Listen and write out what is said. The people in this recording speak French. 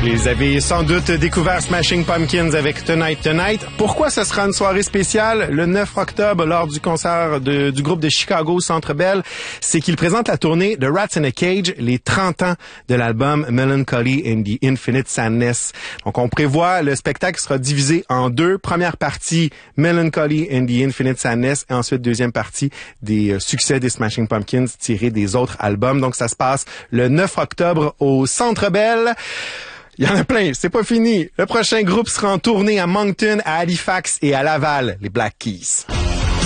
Vous avez sans doute découvert Smashing Pumpkins avec Tonight Tonight. Pourquoi ce sera une soirée spéciale le 9 octobre lors du concert du groupe de Chicago Centre Bell? C'est qu'ils présentent la tournée de Rats in a Cage, les 30 ans de l'album Melancholy in the Infinite Sadness. Donc on prévoit, le spectacle sera divisé en deux. Première partie, Melancholy in the Infinite Sadness, et ensuite deuxième partie, des succès des Smashing Pumpkins tirés des autres albums. Donc ça se passe le 9 octobre au Centre Bell. Il y en a plein, c'est pas fini. Le prochain groupe sera en tournée à Moncton, à Halifax et à Laval, les Black Keys.